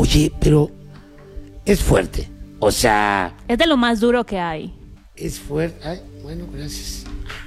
Oye, pero es fuerte. O sea... Es de lo más duro que hay. Es fuerte. Ay, bueno, gracias.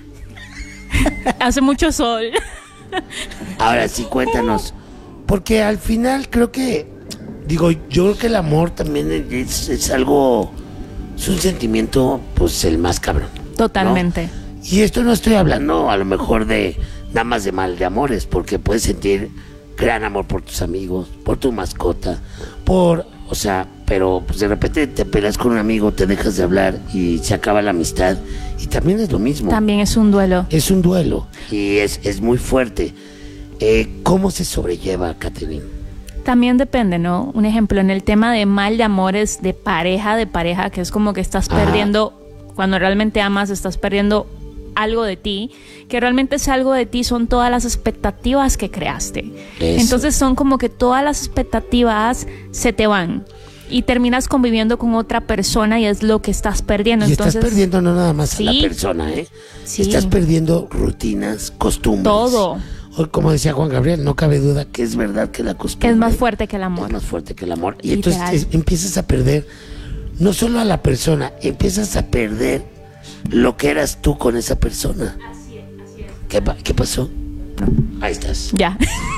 Hace mucho sol. Ahora sí, cuéntanos. Porque al final creo que... Digo, yo creo que el amor también es algo... Es un sentimiento, pues, el más cabrón. Totalmente. ¿No? Y esto no estoy hablando a lo mejor de nada más de mal de amores, porque puedes sentir gran amor por tus amigos, por tu mascota, o sea, pero pues de repente te peleas con un amigo, te dejas de hablar y se acaba la amistad, y también es lo mismo. También es un duelo. Es un duelo, y es muy fuerte. ¿Cómo se sobrelleva, Katherine? También depende, ¿no? Un ejemplo, en el tema de mal de amores de pareja, que es como que estás perdiendo, cuando realmente amas, estás perdiendo algo de ti, que realmente ese algo de ti son todas las expectativas que creaste. Eso. Entonces son como que todas las expectativas se te van y terminas conviviendo con otra persona y es lo que estás perdiendo. Y entonces, estás perdiendo no nada más a la persona, Sí. Estás perdiendo rutinas, costumbres. Todo. O como decía Juan Gabriel, no cabe duda que es verdad que la costumbre es más fuerte que el amor. Es más fuerte que el amor. Y literal. entonces empiezas a perder no solo a la persona, empiezas a perder lo que eras tú con esa persona. Así es. ¿Qué pasó? Ahí estás. Ya.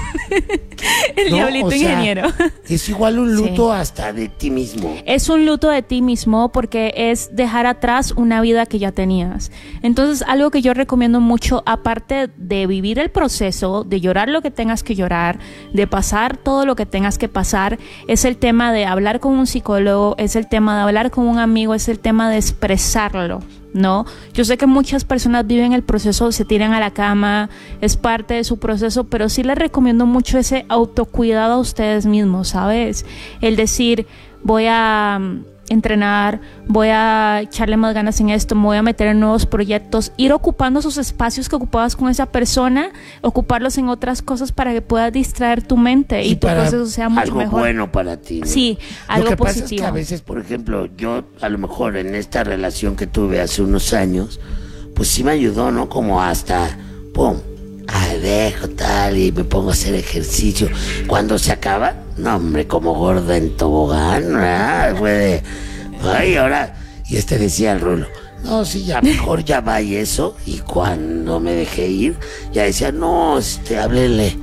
El diablito ingeniero. Es igual un luto hasta de ti mismo. Es un luto de ti mismo porque es dejar atrás una vida que ya tenías. Entonces, algo que yo recomiendo mucho, aparte de vivir el proceso, de llorar lo que tengas que llorar, de pasar todo lo que tengas que pasar, es el tema de hablar con un psicólogo, es el tema de hablar con un amigo, es el tema de expresarlo, ¿no? Yo sé que muchas personas viven el proceso, se tiran a la cama, es parte de su proceso, pero sí les recomiendo mucho ese autocuidado a ustedes mismos, ¿sabes? El decir, voy a entrenar, voy a echarle más ganas en esto, me voy a meter en nuevos proyectos, ir ocupando esos espacios que ocupabas con esa persona, ocuparlos en otras cosas para que puedas distraer tu mente y tu proceso sea mucho algo mejor. Bueno para ti, ¿no? Sí, algo positivo. Lo que pasa es que a veces, por ejemplo, yo a lo mejor en esta relación que tuve hace unos años, pues sí me ayudó, ¿no? Como hasta, pum, dejo tal y me pongo a hacer ejercicio. Cuando se acaba, no hombre, como gorda en tobogán, ¿verdad? Fue de, ay, ahora, y decía el Rulo, no, sí, ya mejor ya va y eso, y cuando me dejé ir, ya decía, no, háblele,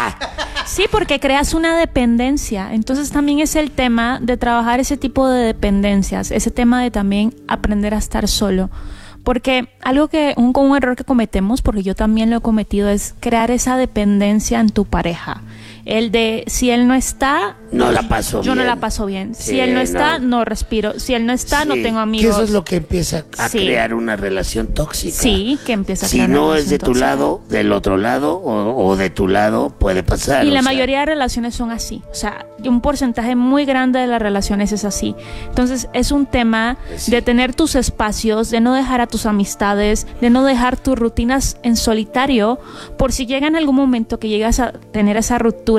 Sí, porque creas una dependencia. Entonces también es el tema de trabajar ese tipo de dependencias, ese tema de también aprender a estar solo. Porque algo un error que cometemos, porque yo también lo he cometido, es crear esa dependencia en tu pareja. El de, si él no está, no la paso yo bien. no la paso bien. Sí, si él no está, no respiro. Si él no está, no tengo amigos. Que eso es lo que empieza a crear una relación tóxica. Sí, que empieza a crear una relación tóxica. Si no es de tu tóxica. lado, del otro lado, o de tu lado, puede pasar. Y la mayoría de relaciones son así. O sea, un porcentaje muy grande de las relaciones es así. Entonces, es un tema de tener tus espacios, de no dejar a tus amistades, de no dejar tus rutinas en solitario, por si llega en algún momento que llegas a tener esa ruptura,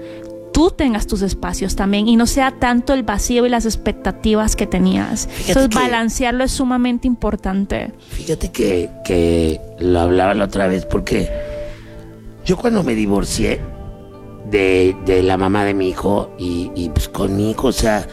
tú tengas tus espacios también y no sea tanto el vacío y las expectativas que tenías. Entonces, balancearlo es sumamente importante. Fíjate que lo hablaba la otra vez, porque yo cuando me divorcié de la mamá de mi hijo y pues con mi hijo, o sea,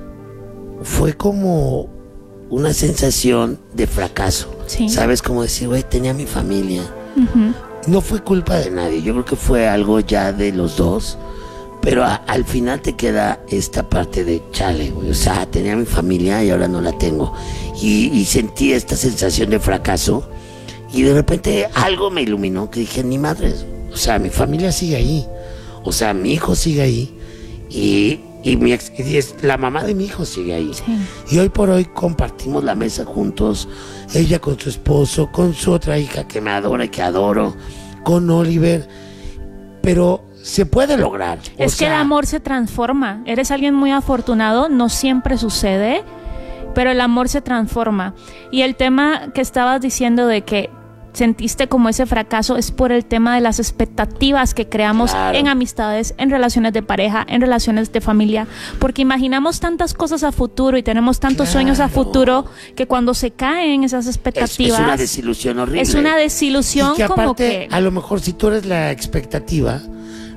fue como una sensación de fracaso. Sí. ¿Sabes? Como decir, güey, tenía mi familia. Uh-huh. No fue culpa de nadie, yo creo que fue algo ya de los dos, pero al final te queda esta parte de chale, güey, o sea, tenía mi familia y ahora no la tengo, y sentí esta sensación de fracaso, y de repente algo me iluminó, que dije, ni madres, o sea, mi familia sigue ahí, o sea, mi hijo sigue ahí, y la mamá de mi hijo sigue ahí. Sí. Y hoy por hoy compartimos la mesa juntos, ella con su esposo, con su otra hija que me adora y que adoro, con Oliver, pero se puede lograr. Es que el amor se transforma. Eres alguien muy afortunado, no siempre sucede, pero el amor se transforma. Y el tema que estabas diciendo de que sentiste como ese fracaso es por el tema de las expectativas que creamos en amistades, en relaciones de pareja, en relaciones de familia, porque imaginamos tantas cosas a futuro y tenemos tantos sueños a futuro que cuando se caen esas expectativas es una desilusión horrible. Es una desilusión, y que como aparte, a lo mejor si tú eres la expectativa,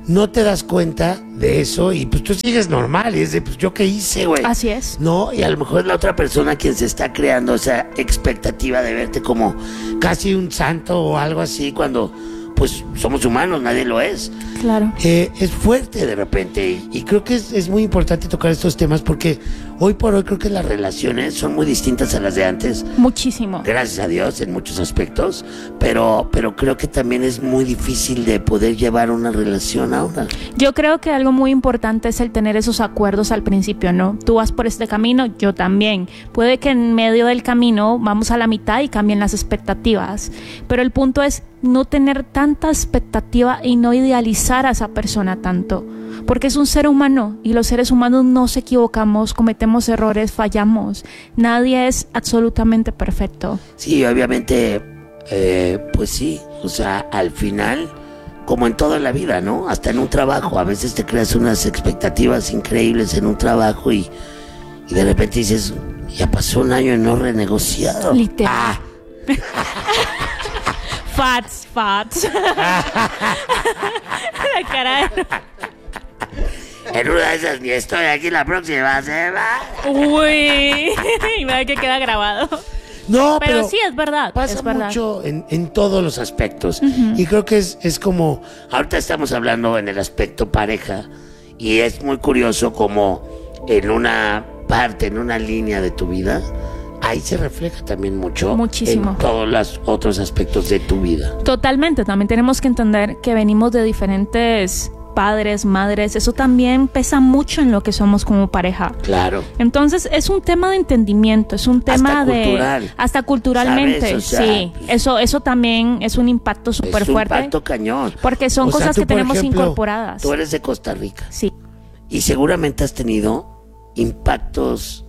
no te das cuenta de eso y pues tú sigues normal, y es de, pues yo qué hice, güey. Así es. No, y a lo mejor es la otra persona quien se está creando esa expectativa de verte como casi un santo o algo así, cuando pues somos humanos, nadie lo es. Claro. Es fuerte de repente y creo que es muy importante tocar estos temas porque hoy por hoy creo que las relaciones son muy distintas a las de antes. Muchísimo. Gracias a Dios en muchos aspectos, pero creo que también es muy difícil de poder llevar una relación ahora. Yo creo que algo muy importante es el tener esos acuerdos al principio, ¿no? Tú vas por este camino, yo también. Puede que en medio del camino vamos a la mitad y cambien las expectativas, pero el punto es no tener tanta expectativa y no idealizar a esa persona tanto, porque es un ser humano y los seres humanos nos equivocamos, cometemos errores, fallamos. Nadie es absolutamente perfecto. Sí, obviamente, pues sí, o sea, al final, como en toda la vida, ¿no? Hasta en un trabajo, a veces te creas unas expectativas increíbles en un trabajo y de repente dices, ya pasó un año y no he renegociado. Literal. Fats. La cara de... En una de esas ni estoy aquí la próxima semana. Uy, y me da que queda grabado. No, pero sí, es verdad. Pasa es verdad. mucho en todos los aspectos. Y creo que es como, ahorita estamos hablando en el aspecto pareja, y es muy curioso como en una parte, en una línea de tu vida, ahí se refleja también muchísimo en todos los otros aspectos de tu vida. Totalmente, también tenemos que entender que venimos de diferentes padres, madres, eso también pesa mucho en lo que somos como pareja. Claro. Entonces es un tema de entendimiento, es un tema hasta cultural. Hasta culturalmente, ¿sabes? O sea, sí. Eso también es un impacto súper fuerte. Es un impacto cañón. Porque son cosas que tenemos ejemplo, incorporadas. Tú eres de Costa Rica. Sí. Y seguramente has tenido impactos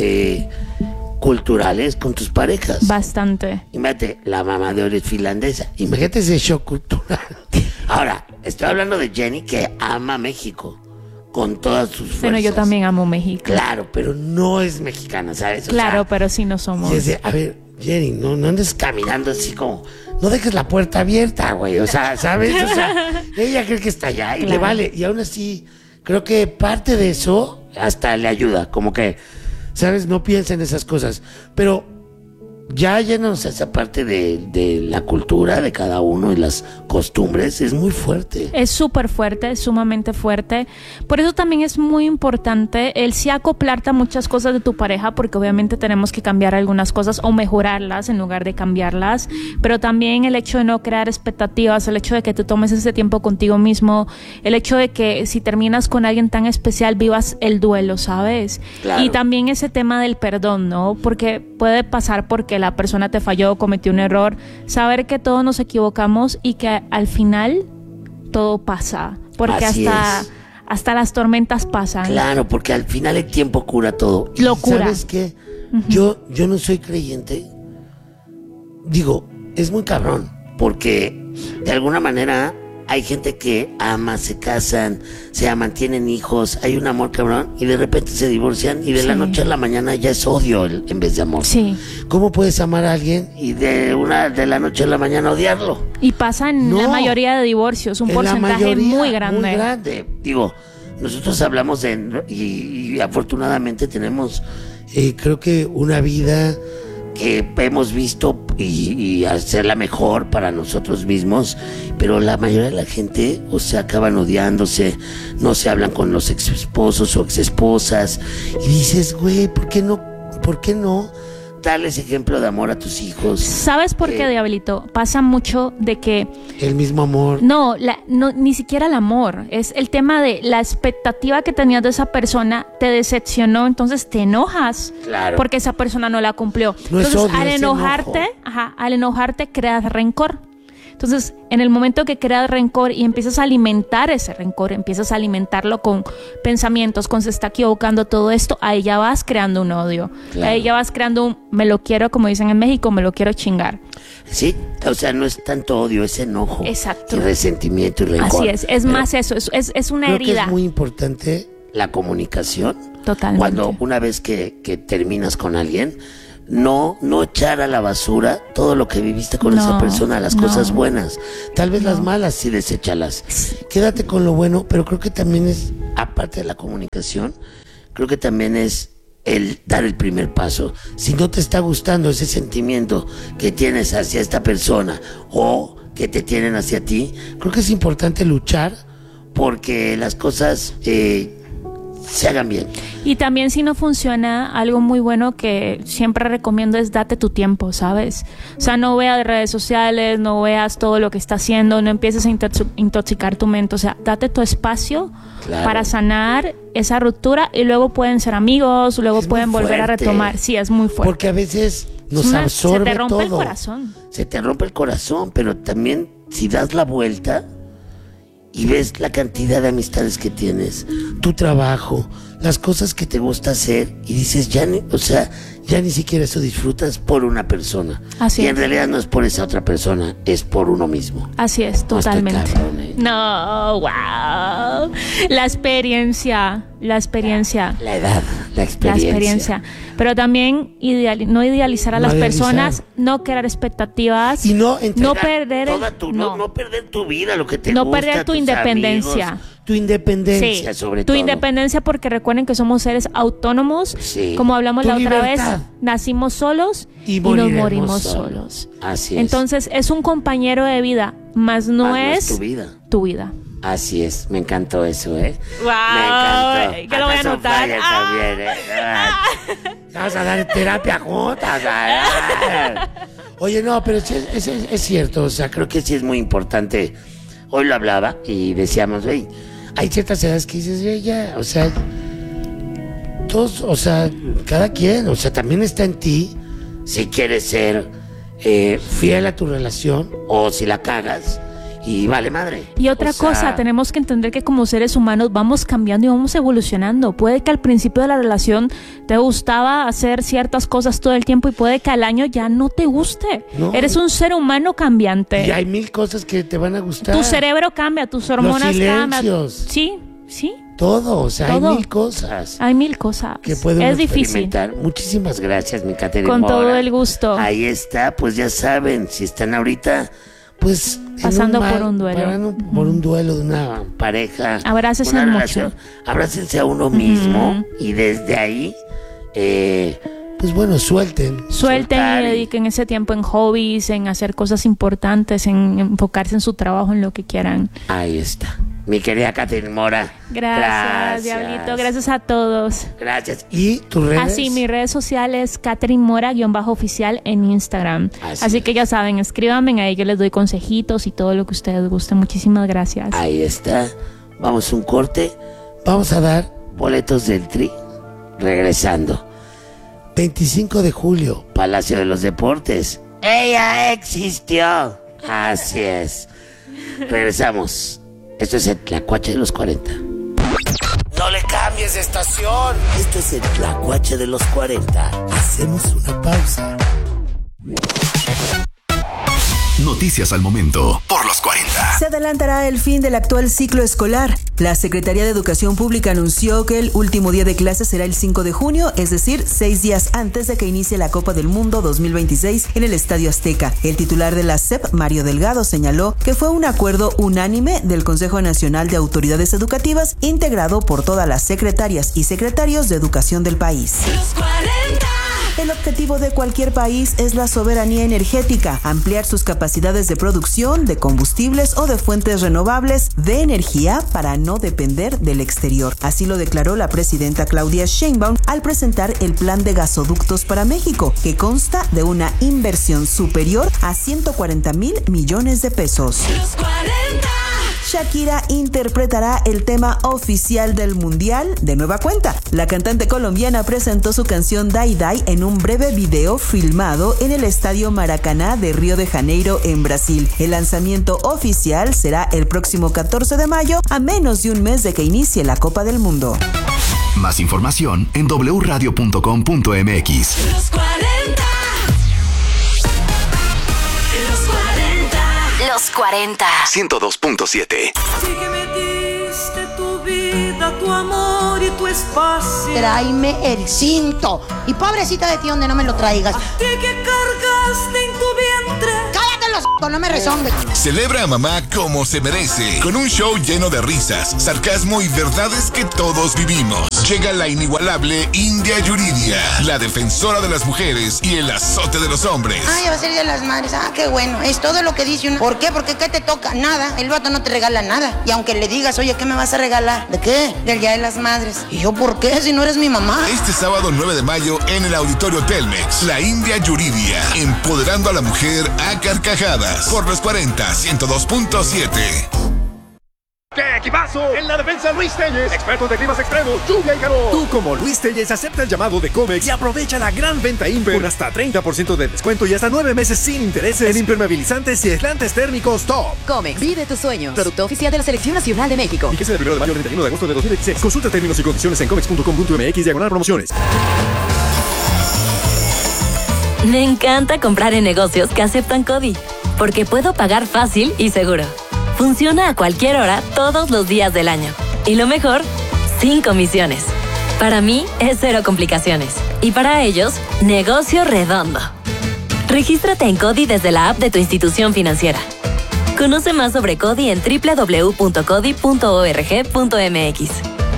culturales con tus parejas. Bastante. Imagínate, la mamá de Oro es finlandesa. Imagínate ese shock cultural. Ahora, estoy hablando de Jenny, que ama México con todas sus fuerzas. Bueno, yo también amo México. Claro, pero no es mexicana, ¿sabes? O claro, sea, pero sí no somos. y es de, a ver, Jenny, no andes caminando así como... No dejes la puerta abierta, güey. O sea, ¿sabes? O sea, ella cree que está allá y claro. le vale. Y aún así, creo que parte de eso hasta le ayuda. Como que, ¿sabes? No piensa en esas cosas. Pero ya yéndonos a esa parte de la cultura de cada uno y las costumbres, es muy fuerte. Es súper fuerte, es sumamente fuerte. Por eso también es muy importante el sí acoplarte a muchas cosas de tu pareja, porque obviamente tenemos que cambiar algunas cosas o mejorarlas en lugar de cambiarlas. Pero también el hecho de no crear expectativas, el hecho de que te tomes ese tiempo contigo mismo, el hecho de que si terminas con alguien tan especial vivas el duelo, ¿sabes? Claro. Y también ese tema del perdón, ¿no? Porque puede pasar porque la persona te falló, cometió un error, saber que todos nos equivocamos y que al final todo pasa, porque hasta las tormentas pasan. Claro, porque al final el tiempo cura todo. Lo cura. ¿Sabes qué? Yo no soy creyente. Digo, es muy cabrón, porque de alguna manera hay gente que ama, se casan, se aman, tienen hijos, hay un amor cabrón y de repente se divorcian y de la noche a la mañana ya es odio en vez de amor. Sí. ¿Cómo puedes amar a alguien y de la noche a la mañana odiarlo? Y pasa en la mayoría de divorcios, un porcentaje muy grande. Muy grande. Digo, nosotros hablamos y afortunadamente tenemos, creo que una vida que hemos visto y hacerla mejor para nosotros mismos, pero la mayoría de la gente, o sea, acaban odiándose, no se hablan con los ex esposos o ex esposas, y dices, güey, ¿por qué no darles ejemplo de amor a tus hijos? ¿Sabes por qué, Diablito? Pasa mucho de que... El mismo amor. No, ni siquiera el amor. Es el tema de la expectativa que tenías de esa persona te decepcionó, entonces te enojas. Claro. Porque esa persona no la cumplió. No entonces, es odio, al enojarte creas rencor. Entonces, en el momento que creas rencor y empiezas a alimentar ese rencor, empiezas a alimentarlo con pensamientos, con se está equivocando todo esto, ahí ya vas creando un odio. Claro. Ahí ya vas creando un me lo quiero, como dicen en México, me lo quiero chingar. Sí, o sea, no es tanto odio, es enojo. Exacto. Y resentimiento y rencor. Así es más eso, es una creo herida. Que es muy importante la comunicación. Totalmente. Cuando una vez que terminas con alguien, no echar a la basura todo lo que viviste con esa persona, las cosas buenas. Tal vez las malas sí deséchalas. Quédate con lo bueno, pero creo que también es, aparte de la comunicación, creo que también es el dar el primer paso. Si no te está gustando ese sentimiento que tienes hacia esta persona o que te tienen hacia ti, creo que es importante luchar porque las cosas se hagan bien. Y también si no funciona, algo muy bueno que siempre recomiendo es date tu tiempo, ¿sabes? O sea, no veas redes sociales, no veas todo lo que está haciendo, no empieces a intoxicar tu mente. O sea, date tu espacio para sanar esa ruptura y luego pueden ser amigos, luego pueden volver a retomar. Sí, es muy fuerte. Porque a veces nos absorbe todo. Se te rompe el corazón. Se te rompe el corazón, pero también si das la vuelta y ves la cantidad de amistades que tienes, tu trabajo, las cosas que te gusta hacer y dices, ya ni siquiera eso disfrutas por una persona. Así y es. En realidad no es por esa otra persona, es por uno mismo. Así es, totalmente. No, wow. La experiencia. La edad, la experiencia. Pero también no idealizar a las personas, no crear expectativas. Y no perder no perder tu vida, lo que te gusta. No perder tu independencia. Amigos, tu independencia, sobre todo. Tu independencia, porque recuerden que somos seres autónomos. Sí. Como hablamos la otra vez, nacimos solos y nos morimos solos. Así es. Entonces, es un compañero de vida, más no es tu vida. Así es, me encantó eso, ¿eh? ¡Wow! Me encantó. Que lo voy a anotar. También, vamos a dar terapia juntas. Oye, no, pero es cierto, o sea, creo que sí es muy importante. Hoy lo hablaba y decíamos, hey, hay ciertas edades que dices, ya, o sea, todos, o sea, cada quien, o sea, también está en ti si quieres ser fiel a tu relación o si la cagas. Y vale madre. Y otra cosa, tenemos que entender que como seres humanos vamos cambiando y vamos evolucionando. Puede que al principio de la relación te gustaba hacer ciertas cosas todo el tiempo y puede que al año ya no te guste. No. Eres un ser humano cambiante. Y hay 1000 cosas que te van a gustar. Tu cerebro cambia, tus hormonas cambian. Sí. Todo, o sea, todo. Hay 1000 cosas. Hay 1000 cosas. Que podemos experimentar. Difícil. Muchísimas gracias, mi Caterina. Con todo el gusto. Ahí está, pues ya saben, si están ahorita pues pasando por un duelo. Por un duelo de una pareja. Abrácense mucho. Abrácense a uno mismo y desde ahí, pues bueno, suelten y dediquen ese tiempo en hobbies, en hacer cosas importantes, en enfocarse en su trabajo, en lo que quieran. Ahí está. Mi querida Caterina Mora. Gracias, Diablito. Gracias a todos. Gracias. ¿Y tus redes? Así, mis redes sociales, Caterina Mora_oficial en Instagram. Así que ya saben, escríbanme ahí, yo les doy consejitos y todo lo que ustedes gusten. Muchísimas gracias. Ahí está. Vamos a un corte. Vamos a dar boletos del Tri. Regresando. 25 de julio, Palacio de los Deportes. ¡Ella existió! Así es. Regresamos. Esto es el Tlacuache de los 40. ¡No le cambies de estación! Esto es el Tlacuache de los 40. Hacemos una pausa. Noticias al momento por los 40. Se adelantará el fin del actual ciclo escolar. La Secretaría de Educación Pública anunció que el último día de clases será el 5 de junio, es decir, 6 días antes de que inicie la Copa del Mundo 2026 en el Estadio Azteca. El titular de la SEP, Mario Delgado, señaló que fue un acuerdo unánime del Consejo Nacional de Autoridades Educativas, integrado por todas las secretarias y secretarios de educación del país. Los 40. El objetivo de cualquier país es la soberanía energética, ampliar sus capacidades de producción de combustibles o de fuentes renovables de energía para no depender del exterior. Así lo declaró la presidenta Claudia Sheinbaum al presentar el plan de gasoductos para México, que consta de una inversión superior a 140,000 millones de pesos. Los 40. Shakira interpretará el tema oficial del Mundial de nueva cuenta. La cantante colombiana presentó su canción Dai Dai en un breve video filmado en el Estadio Maracaná de Río de Janeiro, en Brasil. El lanzamiento oficial será el próximo 14 de mayo, a menos de un mes de que inicie la Copa del Mundo. Más información en wradio.com.mx. Los 40. Los 40. 102.7. Sí que me diste tu vida. vida, tu amor y tu espacio. Tráeme el cinto. Y pobrecita de ti donde no me lo traigas. A ti que cargaste en tu vientre. ¡Cállate los no me rezongues! Celebra a mamá como se merece, con un show lleno de risas, sarcasmo y verdades que todos vivimos. Llega la inigualable India Yuridia, la defensora de las mujeres y el azote de los hombres. Ah, ya va a ser Día de las Madres. Ah, qué bueno. Es todo lo que dice uno. ¿Por qué? Porque ¿qué te toca? Nada. El vato no te regala nada. Y aunque le digas, oye, ¿qué me vas a regalar? ¿De qué? Del Día de las Madres. ¿Y yo por qué? Si no eres mi mamá. Este sábado 9 de mayo en el Auditorio Telmex, la India Yuridia, empoderando a la mujer a carcajadas. Por los 40, 102.7. ¡Qué equipazo! En la defensa Luis Telles, expertos de climas extremos, lluvia y calor. Tú como Luis Telles acepta el llamado de Comex y aprovecha la gran venta Imper con hasta 30% de descuento y hasta 9 meses sin intereses en impermeabilizantes y aislantes térmicos top. Comex, vive tus sueños. Producto oficial de la Selección Nacional de México. Fíjese del 1 de mayo al 31 de agosto de 2016. Consulta términos y condiciones en comex.com.mx/promociones. Me encanta comprar en negocios que aceptan CODI, porque puedo pagar fácil y seguro. Funciona a cualquier hora, todos los días del año. Y lo mejor, sin comisiones. Para mí, es cero complicaciones. Y para ellos, negocio redondo. Regístrate en CODI desde la app de tu institución financiera. Conoce más sobre CODI en www.codi.org.mx.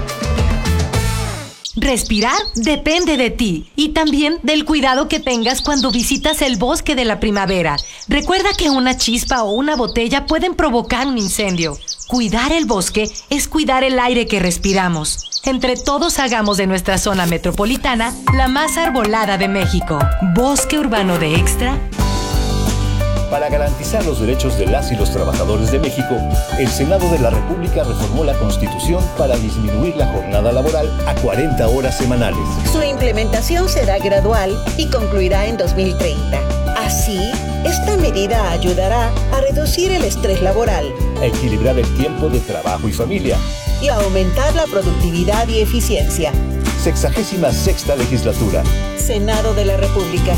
Respirar depende de ti y también del cuidado que tengas cuando visitas el bosque de la primavera. Recuerda que una chispa o una botella pueden provocar un incendio. Cuidar el bosque es cuidar el aire que respiramos. Entre todos hagamos de nuestra zona metropolitana la más arbolada de México. Bosque Urbano de Extra. Para garantizar los derechos de las y los trabajadores de México, el Senado de la República reformó la Constitución para disminuir la jornada laboral a 40 horas semanales. Su implementación será gradual y concluirá en 2030. Así, esta medida ayudará a reducir el estrés laboral, a equilibrar el tiempo de trabajo y familia y a aumentar la productividad y eficiencia. 66ª Legislatura. Senado de la República.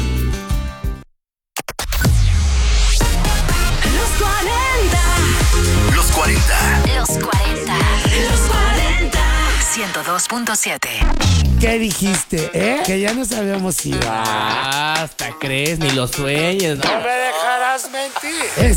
Los 40. Los 40. Los 40. 102.7. ¿Qué dijiste, Que ya nos habíamos ido. Hasta crees, ni lo sueñes, ¿no? No me dejarás mentir.